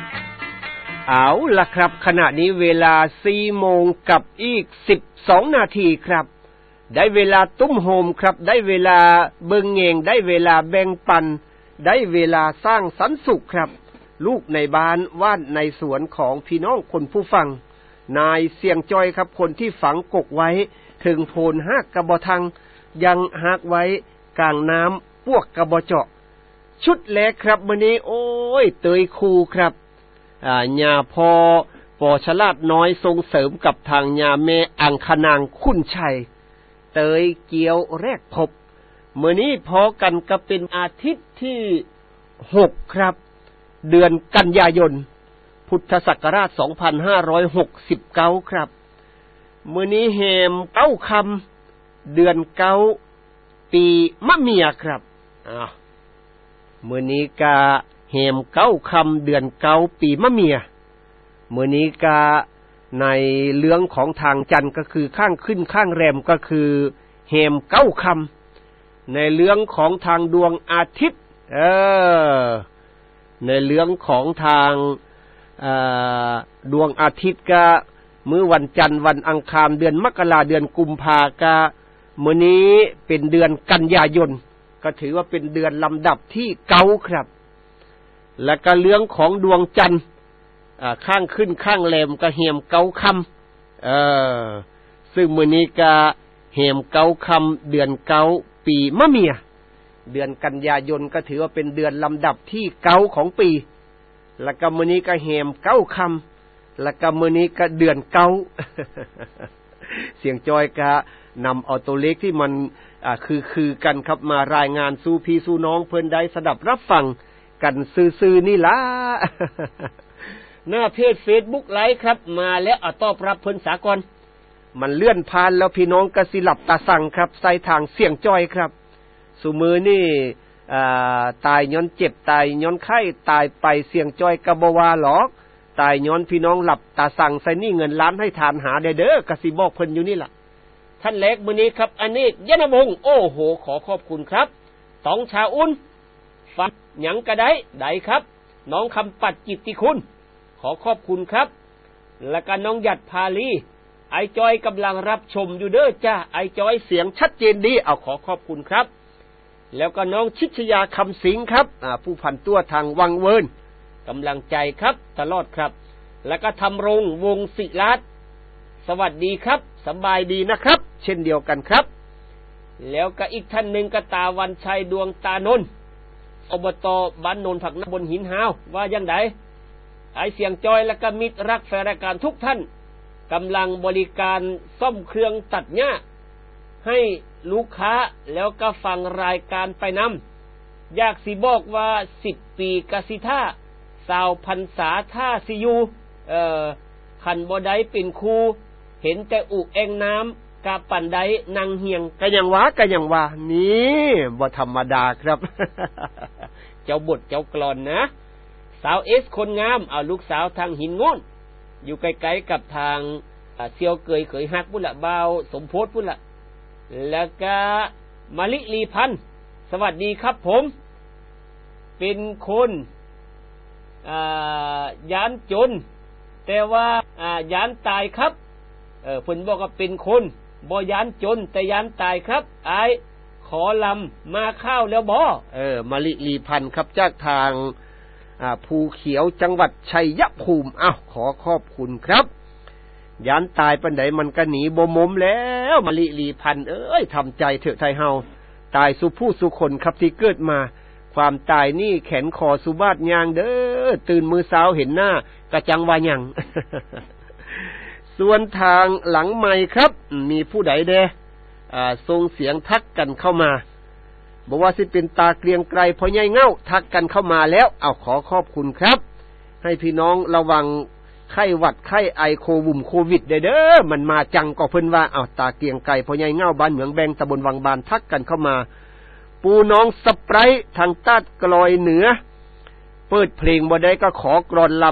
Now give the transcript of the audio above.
เอาล่ะครับขณะนี้เวลา 4 โมงกับอีก12นาทีครับได้เวลาตุ้มโฮมครับได้เวลาเบิ่งแยงได้เวลาแบ่งปันได้เวลาสร้างสรรค์สุขครับลูกในบ้านว่านในสวนของพี่น้องคนผู้ฟังนายเสียงจอยครับคนที่ฝังกกไว้ถึงโพนหากกระบอทังยังหักไว้กลางน้ำพวกกระบอเจาะชุดแรกครับมื้อนี้โอ้ยเตยคูครับญาพอปอฉลาดน้อยส่งเสริมกับทางญาแม่อังคนางคุณชัยเตยเกียวแรกพบมื้อนี้พอกันก็เป็นอาทิตย์ที่6ครับเดือนกันยายนพุทธศักราช2569ครับมื้อนี้แฮม9ค่ำเดือน9ปีมะเมียครับมื้อนี้กะแฮม9ค่ำเดือน9ปีมะเมียมื้อนี้กะในเรื่องของทางจันทร์ก็คือข้างขึ้นข้างแรมก็คือแฮม9ค่ำในเรื่องของทางดวงอาทิตย์ในเรื่องของทางดวงอาทิตย์ก็มื้อวันจันทร์วันอังคารเดือนมกราเดือนกุมภากะมื้อนี้เป็นเดือนกันยายนก็ถือว่าเป็นเดือนลำดับที่9ครับและก็เรื่องของดวงจันทร์ข้างขึ้นข้างแรมก็แฮม9ค่ำซึ่งมื้อนี้ก็แฮม9ค่ำเดือน9ปีมะเมียเดือนกันยายนก็ถือว่าเป็นเดือนลำดับที่9ของปีแล้วก็มื้อนี้ก็แฮม9ค่ำแล้วก็มื้อนี้ก็เดือน9เสียงจอยก็นำเอาตัวเลขที่มันคือกันครับมารายงานสู่พี่สู่น้องเพิ่นได้สดับรับฟังกันซื่อๆนี่ล่ะ หน้าเพจ Facebook ไลฟ์ครับมาแล้วตอบรับเพิ่นสากลมันเลื่อนผ่านแล้วพี่น้องก็สิหลับตาสั่งครับใส่ทางเสียงจอยครับสุมือนี่ตายย้อนเจ็บตายย้อนไข้ตายไปเสียงจอยก็บ่ว่าหรอกตายย้อนพี่น้องหลับตาสั่งใส่นี่เงินล้านให้ทานหาได้เด้อก็สิบอกเพิ่นอยู่นี่ล่ะท่านเล็กมื้อนี้ครับอันนี้ยะนวงศ์โอ้โหขอขอบคุณครับตองชาอุ่นฟังหยังก็ได้ครับน้องคำปัดจิตติคุณขอขอบคุณครับแล้วก็น้องหยัดพาลีไอจอยกำลังรับชมอยู่เด้อจ้าไอจอยเสียงชัดเจนดีเอาขอขอบคุณครับแล้วก็น้องชิชยาคำสิงครับผู้พันตัวทางวังเวิร์นกำลังใจครับตลอดครับแล้วก็ทำรงวงศิรัตน์สวัสดีครับสบายดีนะครับเช่นเดียวกันครับแล้วก็อีกท่านหนึ่งก็ตาวันชัยดวงตานนท์อบต.บ้านโนนผักน้ำบนหินหาวว่ายังไงไอเสียงจอยและก็มิตรรักแฟนรายการทุกท่านกำลังบริการซ่อมเครื่องตัดหญ้าให้ลูกค้าแล้วก็ฟังรายการไปนำอยากสิบอกว่า10ปีกสิท่า20พรรษาท่าสิยูขันบ่ได้เป็นครูเห็นแต่อุแองน้ำกะปั่นได้นางเฮียงก็ยังว่านี่บ่ธรรมดาครับ เจ้าบทเจ้ากลอนนะสาวเอสคนงามเอาลูกสาวทางหินงอนอยู่ไกลๆกับทางเซียวเกยเขยฮักพุ่นละบ่าวสมโพธิพุ่นละแล้วก็มะลิลีพันธ์สวัสดีครับผมเป็นคนยานจนแต่ว่ายานตายครับเพิ่นบอกว่าเป็นคนบ่ยานจนแต่ยานตายครับขอลำมาข้าวแล้วบ่มะลิลีพันธ์ครับจากทางภูเขียวจังหวัดชัยภูมิขอขอบคุณครับยานตายปานใดมันก็หนีบ่มมแล้วมะลิลีพันธ์ทำใจเถอะไทยเฮาตายสุผู้สุคนครับที่เกิดมาความตายนี่แขนคอสุบาทยางเด้อตื่นมือเช้าเห็นหน้ากะจังว่าหยัง ส่วนทางหลังไมค์ครับมีผู้ใดเด้ส่งเสียงทักกันเข้ามาบอกว่าสิเป็นตาเกรียงไกรพ่อใหญ่เง่าทักกันเข้ามาแล้วขอขอบคุณครับให้พี่น้องระวังไข้หวัดไข้ไอโควิดเด้อมันมาจังก็เพิ่นว่าตาเกรียงไกรพ่อใหญ่เง่าบ้านเหมืองแบงตำบลวังบานทักกันเข้ามาปูน้องสไปร์ทางใต้กลอยเหนือเปิดเพลงบ่ได้ก็ขอกรอนลำ